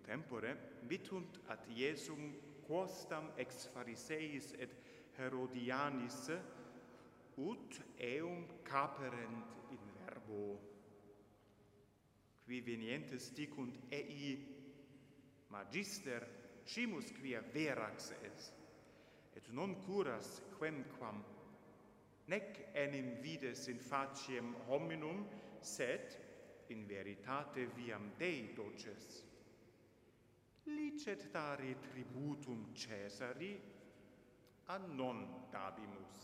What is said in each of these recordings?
tempore vitunt ad Iesum quosdam ex Phariseis et Herodianis ut eum caperent in verbo. Qui venientes dicunt ei magister scimus quia verax es, et non curas quemquam, nec enim vides in faciem hominum, sed in veritate viam Dei doces. Licet dare tributum Caesari, a non dabimus.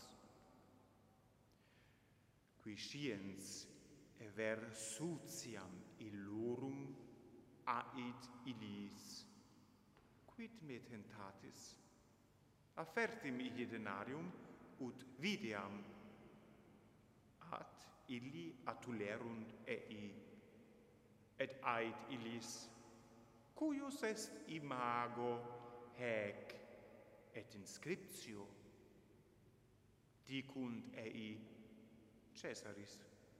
Qui sciens ver sutiam illorum ait illis, quid me tentatis? Affertim ihi denarium, ut videam, at illi atulerunt ei, et ait illis, cuius est imago haec et inscriptio? Dicunt ei, Caesaris.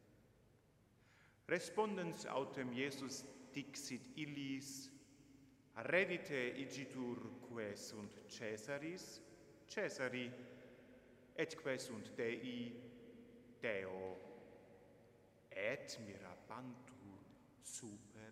Respondens autem Iesus dixit illis, reddite igitur quae sunt Caesaris, Caesari, et quae sunt Dei, Deo, et mirabantur super